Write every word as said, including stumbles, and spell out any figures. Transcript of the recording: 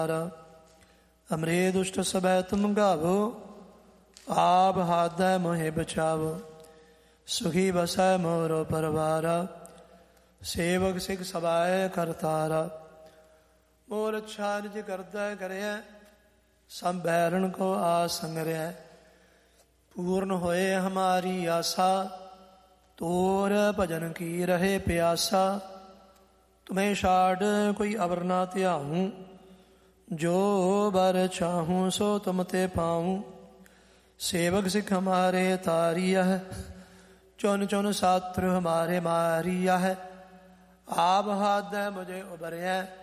अमरे दुष्ट सबै तुम गावो, आप हाथै मोहे बचावो। सुखी बसै मोरो परवारा, सेवक सिख सबाए करतारा। मोर अच्छा निज करदै करैं, सब बैरन को आस संगरै। पूर्ण होए हमारी आशा, तोर भजन की रहे प्यासा। तुम्हें छाड़ कोई अवर ना त्याहूँ, जो बर चाहूँ सो तुम ते पाऊँ। सेवक सिख हमारे तारिया है, चुन चुन सात्र हमारे मारिया है। आप हाथ मुझे उबरै,